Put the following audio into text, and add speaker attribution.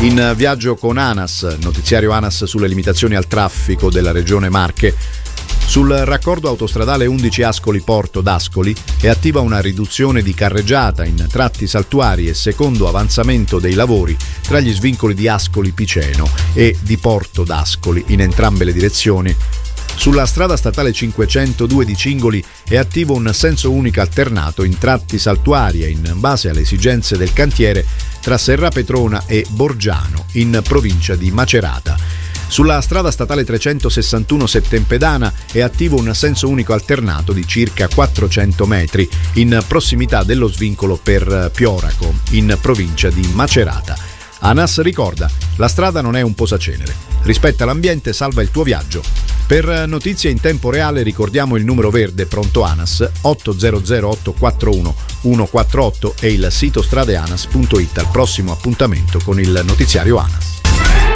Speaker 1: In viaggio con ANAS, notiziario ANAS sulle limitazioni al traffico della regione Marche. Sul raccordo autostradale 11 Ascoli-Porto d'Ascoli è attiva una riduzione di carreggiata in tratti saltuari e secondo avanzamento dei lavori tra gli svincoli di Ascoli Piceno e di Porto d'Ascoli in entrambe le direzioni. Sulla strada statale 502 di Cingoli è attivo un senso unico alternato in tratti saltuari e in base alle esigenze del cantiere tra Serra Petrona e Borgiano in provincia di Macerata. Sulla strada statale 361 Settempedana è attivo un senso unico alternato di circa 400 metri in prossimità dello svincolo per Pioraco, in provincia di Macerata. ANAS ricorda, la strada non è un posacenere. Rispetta l'ambiente, salva il tuo viaggio. Per notizie in tempo reale ricordiamo il numero verde pronto ANAS 800 841 148 e il sito stradeanas.it. Al prossimo appuntamento con il notiziario ANAS.